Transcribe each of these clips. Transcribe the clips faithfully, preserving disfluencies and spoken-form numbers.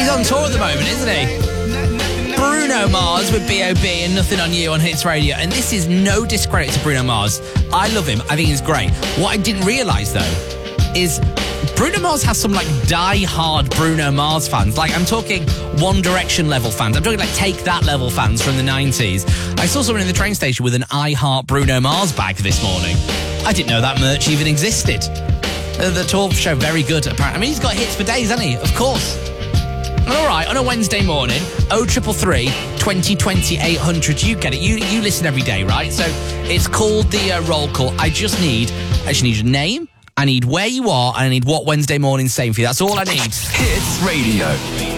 He's on tour at the moment, isn't he? Bruno Mars with B O B and Nothing on You on Hits Radio. And this is no discredit to Bruno Mars. I love him. I think he's great. What I didn't realise, though, is Bruno Mars has some, like, die-hard Bruno Mars fans. Like, I'm talking One Direction level fans. I'm talking, like, Take That level fans from the nineties. I saw someone in the train station with an I Heart Bruno Mars bag this morning. I didn't know that merch even existed. Uh, the tour show, very good, apparently. I mean, he's got hits for days, hasn't he? Of course. All right, on a Wednesday morning, oh triple three, twenty twenty, eight hundred. You get it. You you listen every day, right? So it's called the uh, roll call. I just need, I just need your name. I need where you are, and I need what Wednesday morning's saying for you. That's all I need. Hits Radio.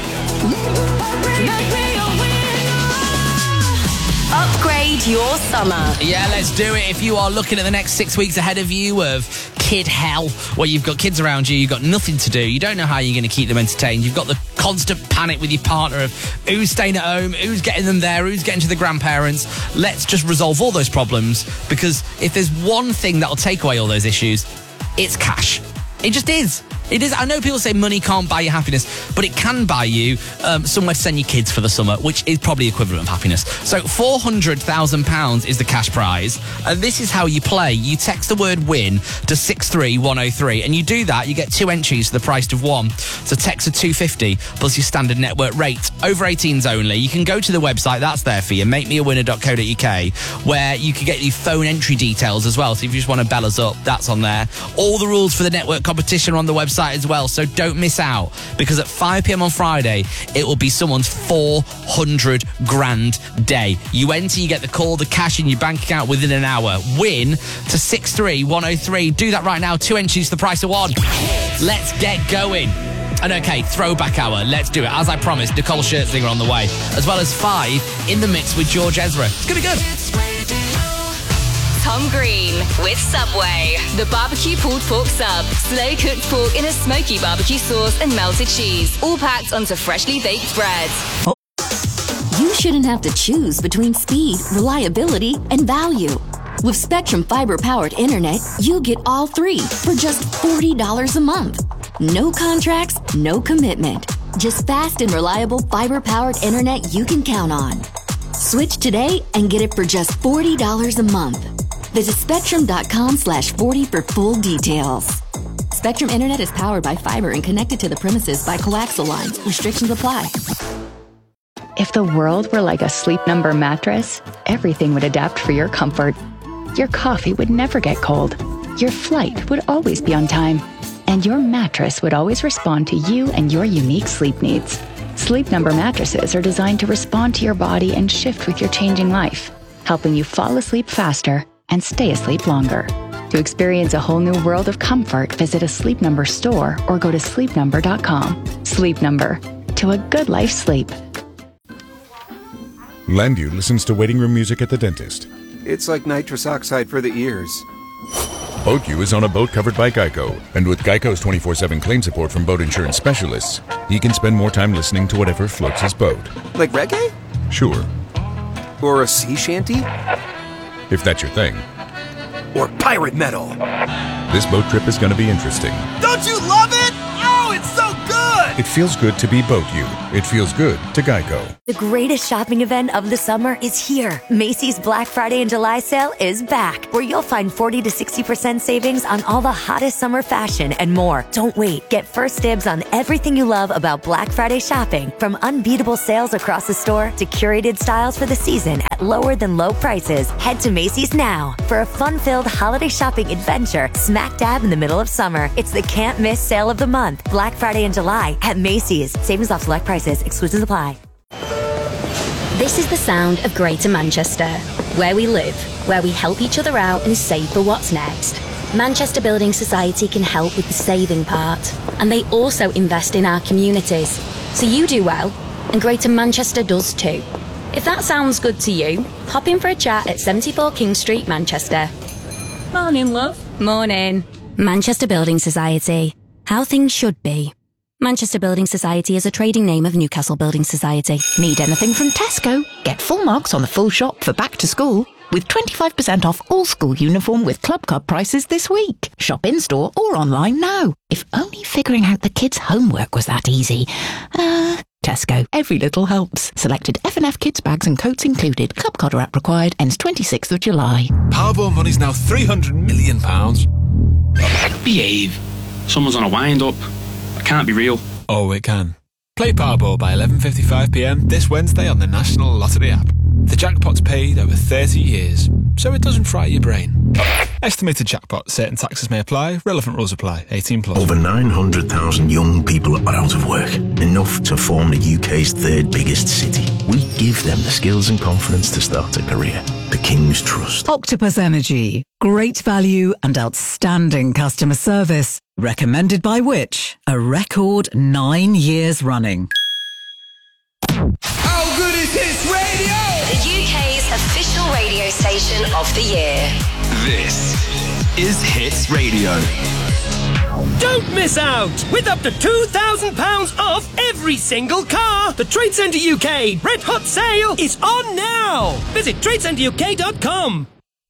Upgrade your summer. Yeah, let's do it. If you are looking at the next six weeks ahead of you of kid hell, where you've got kids around you, you've got nothing to do, you don't know how you're going to keep them entertained, you've got the constant panic with your partner of who's staying at home, who's getting them there, who's getting to the grandparents, let's just resolve all those problems, because if there's one thing that'll take away all those issues, it's cash. It just is. It is. I know people say money can't buy you happiness, but it can buy you um, somewhere to send your kids for the summer, which is probably equivalent of happiness. So four hundred thousand pounds is the cash prize. And this is how you play. You text the word win to six three one oh three, and you do that, you get two entries for the price of one. So text of two fifty plus your standard network rate. Over eighteens only. You can go to the website, that's there for you, make me a winner dot co dot uk, where you can get your phone entry details as well. So if you just want to bell us up, that's on there. All the rules for the network competition are on the website as well, so don't miss out, because at five p.m. on Friday it will be someone's four hundred grand day. You enter, you get the call, the cash in your bank account within an hour. Win to six three one oh three. Do that right now. Two entries, the price of one. Let's get going. And okay, throwback hour, let's do it. As I promised, Nicole Scherzinger on the way, as well as five in the mix with George Ezra. It's gonna be good. Tom Green with Subway. The barbecue pulled pork sub. Slow cooked pork in a smoky barbecue sauce and melted cheese. All packed onto freshly baked bread. You shouldn't have to choose between speed, reliability, and value. With Spectrum Fiber-powered internet, you get all three for just forty dollars a month. No contracts, no commitment. Just fast and reliable fiber-powered internet you can count on. Switch today and get it for just forty dollars a month. Visit spectrum.com slash 40 for full details. Spectrum Internet is powered by fiber and connected to the premises by coaxial lines. Restrictions apply. If the world were like a Sleep Number mattress, everything would adapt for your comfort. Your coffee would never get cold. Your flight would always be on time. And your mattress would always respond to you and your unique sleep needs. Sleep Number mattresses are designed to respond to your body and shift with your changing life, helping you fall asleep faster and stay asleep longer. To experience a whole new world of comfort, visit a Sleep Number store or go to sleep number dot com. Sleep Number. To a good life sleep. Landu listens to waiting room music at the dentist. It's like nitrous oxide for the ears. BoatU is on a boat covered by Geico, and with Geico's twenty-four seven claim support from boat insurance specialists, he can spend more time listening to whatever floats his boat. Like reggae? Sure. Or a sea shanty? If that's your thing. Or pirate metal. This boat trip is going to be interesting. Don't you love it? Oh, it's so good! It feels good to be BoatU. It feels good to Geico. The greatest shopping event of the summer is here. Macy's Black Friday and July sale is back, where you'll find forty to sixty percent savings on all the hottest summer fashion and more. Don't wait. Get first dibs on everything you love about Black Friday shopping, from unbeatable sales across the store to curated styles for the season at lower than low prices. Head to Macy's now for a fun-filled holiday shopping adventure smack dab in the middle of summer. It's the can't miss sale of the month, Black Friday and July at Macy's. Savings off select prices. Exclusions apply. This is the sound of Greater Manchester, where we live, where we help each other out and save for what's next. Manchester Building Society can help with the saving part, and they also invest in our communities. So you do well, and Greater Manchester does too. If that sounds good to you, pop in for a chat at seventy-four King Street, Manchester. Morning, love. Morning. Manchester Building Society. How things should be. Manchester Building Society is a trading name of Newcastle Building Society. Need anything from Tesco? Get full marks on the full shop for back to school with twenty-five percent off all school uniform with Club Card prices this week. Shop in-store or online now. If only figuring out the kids' homework was that easy. Uh, Tesco. Every little helps. Selected F and F kids bags and coats included. Club Card app required. Ends twenty-sixth of July. Powerball money's now three hundred million pounds. Behave. Someone's on a wind-up. It can't be real. Oh, it can. Play Powerball by eleven fifty-five p m this Wednesday on the National Lottery app. The jackpot's paid over thirty years, so it doesn't fry your brain. Estimated jackpot. Certain taxes may apply. Relevant rules apply. eighteen plus. Over nine hundred thousand young people are out of work. Enough to form the U K's third biggest city. We give them the skills and confidence to start a career. The King's Trust. Octopus Energy. Great value and outstanding customer service. Recommended by which? A record nine years running. How good is Hits Radio? The U K's official radio station of the year. This is Hits Radio. Don't miss out! With up to two thousand pounds off every single car, the Trade Centre U K Red Hot Sale is on now! Visit trade centre U K dot com.